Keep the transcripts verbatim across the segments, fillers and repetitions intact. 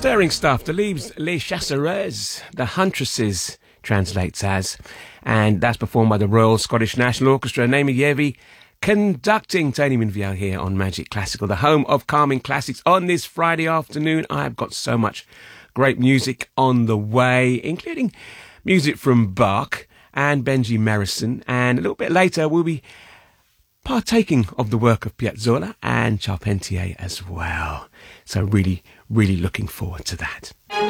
Stirring stuff. The leaves, Les Chasseurs, the Huntresses translates as, and that's performed by the Royal Scottish National Orchestra. Naomi Yevi conducting Tony Minviel here on Magic Classical, the home of calming classics. On this Friday afternoon, I've got so much great music on the way, including music from Bach and Benji Merrison, and a little bit later we'll be partaking of the work of Piazzolla and Charpentier as well. So really, really looking forward to that.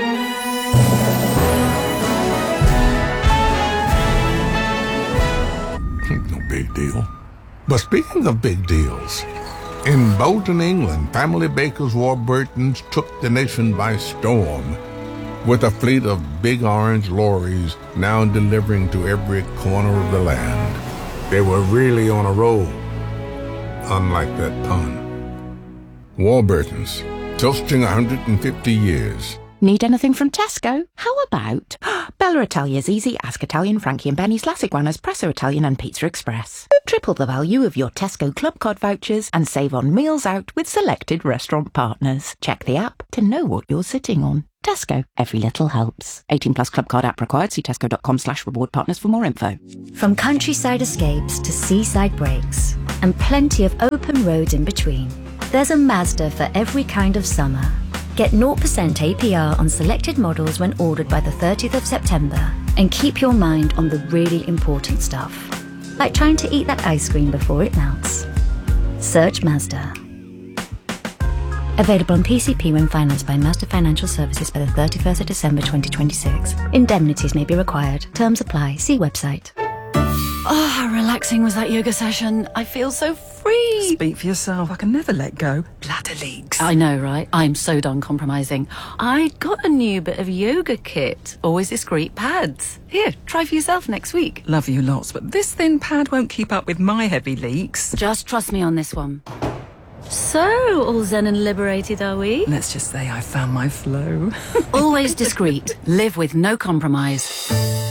No big deal. But speaking of big deals, in Bolton, England, family bakers Warburtons took the nation by storm with a fleet of big orange lorries now delivering to every corner of the land. They were really on a roll, unlike that pun. Warburtons, toasting one hundred fifty years. Need anything from Tesco? How about Bella Italia's Easy, Ask Italian, Frankie and Benny's, Las Iguanas, Presso Italian and Pizza Express. Triple the value of your Tesco Club Card vouchers and save on meals out with selected restaurant partners. Check the app to know what you're sitting on. Tesco, every little helps. eighteen plus Club Card app required. See tesco.com slash reward partners for more info. From countryside escapes to seaside breaks, and plenty of open roads in between, there's a Mazda for every kind of summer. Get zero percent A P R on selected models when ordered by the thirtieth of September, and keep your mind on the really important stuff, like trying to eat that ice cream before it melts. Search Mazda. Available on P C P when financed by Mazda Financial Services by the thirty-first of December twenty twenty-six. Indemnities may be required. Terms apply. See website. Oh, how relaxing was that yoga session. I feel so free. Speak for yourself. I can never let go. Bladder leaks. I know, right? I'm so done compromising. I got a new bit of yoga kit. Always discreet pads. Here, try for yourself next week. Love you lots, but this thin pad won't keep up with my heavy leaks. Just trust me on this one. So, all zen and liberated, are we? Let's just say I found my flow. Always discreet. Live with no compromise.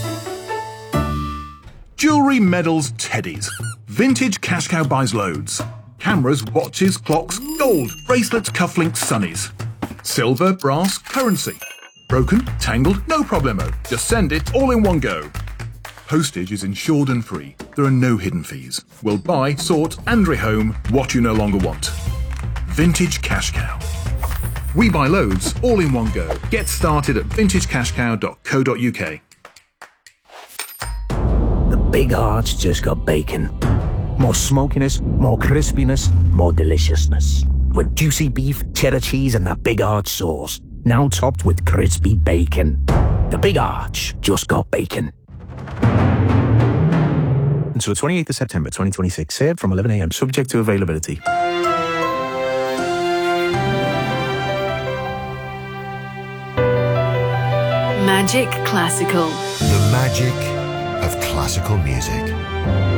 Jewellery, medals, teddies. Vintage Cash Cow buys loads. Cameras, watches, clocks, gold, bracelets, cufflinks, sunnies. Silver, brass, currency. Broken, tangled, no problemo. Just send it all in one go. Postage is insured and free. There are no hidden fees. We'll buy, sort and rehome what you no longer want. Vintage Cash Cow. We buy loads all in one go. Get started at vintage cash cow dot co dot uk. The Big Arch just got bacon. More smokiness, more crispiness, more deliciousness. With juicy beef, cheddar cheese and the Big Arch sauce. Now topped with crispy bacon. The Big Arch just got bacon. Until the twenty-eighth of September twenty twenty-six. Served from eleven a m. Subject to availability. Magic Classical. The magic of classical music.